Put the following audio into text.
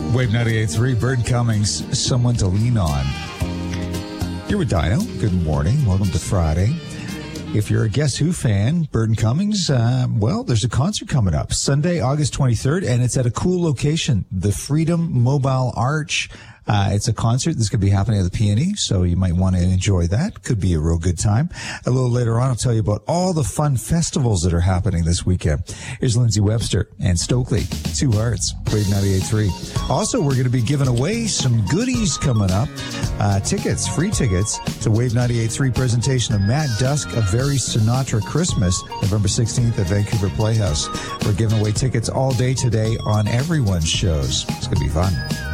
Wave 98.3, Burton Cummings, Someone to Lean On. You're with Dino. Good morning. Welcome to Friday. If you're a Guess Who fan, Burton Cummings, well, there's a concert coming up Sunday, August 23rd, and it's at a cool location, the Freedom Mobile Arch. It's a concert that's going to be happening at the Peony, so you might want to enjoy that. Could be a real good time. A little later on, I'll tell you about all the fun festivals that are happening this weekend. Here's Lindsay Webster and Stokely, Two Hearts, Wave 98.3. Also, we're going to be giving away some goodies coming up. Tickets, free tickets to Wave 98.3 presentation of Matt Dusk, A Very Sinatra Christmas, November 16th at Vancouver Playhouse. We're giving away tickets all day today on everyone's shows. It's going to be fun.